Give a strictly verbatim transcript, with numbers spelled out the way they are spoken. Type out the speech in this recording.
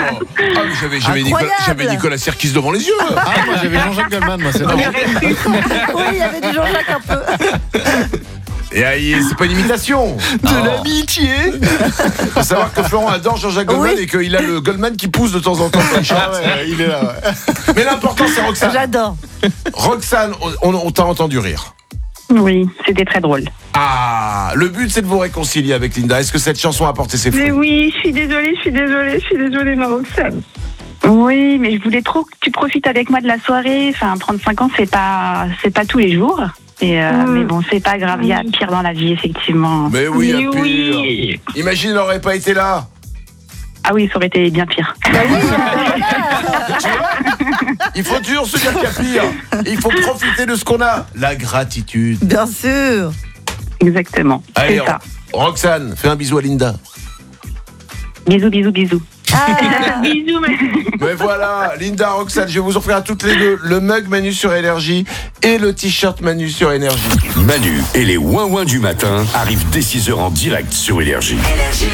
Ah, mais j'avais, j'avais, Nicolas, j'avais Nicolas Sirkis devant les yeux. Ah, moi j'avais Jean-Jacques Goldman, moi c'est normal. Oui, il y avait du Jean-Jacques un peu. Et aïe, c'est pas une imitation. De l'amitié. Faut savoir que Florent adore Jean-Jacques Goldman Oui. et qu'il a le Goldman qui pousse de temps en temps. Ah ouais, il est là, ouais. Mais l'important c'est Roxane. J'adore. Roxane, on, on t'a entendu rire. Oui, c'était très drôle. Ah, le but c'est de vous réconcilier avec Linda. Est-ce que cette chanson a porté ses Mais fruits? oui, je suis désolée, je suis désolée, je suis désolée, ma Roxane. Oui, mais je voulais trop que tu profites avec moi de la soirée. Enfin, trente-cinq ans, c'est pas, c'est pas tous les jours. Et euh, Mm. Mais bon, c'est pas grave, il y a pire dans la vie, effectivement. Mais oui, Mais un pire. oui. Imagine, il n'aurait pas été là. Ah oui, ça aurait été bien pire. Il faut toujours se dire qu'il y a pire. Il faut profiter de ce qu'on a. La gratitude. Bien sûr. Exactement. Allez, C'est ça. Ro- Roxane, fais un bisou à Linda. Bisous, bisous, bisous. Ah, Bisous, mais... Mais voilà, Linda, Roxane, je vais vous offrir à toutes les deux le mug Manu sur Énergie et le t-shirt Manu sur Énergie. Manu et les ouin-ouin du matin arrivent dès six heures en direct sur Énergie.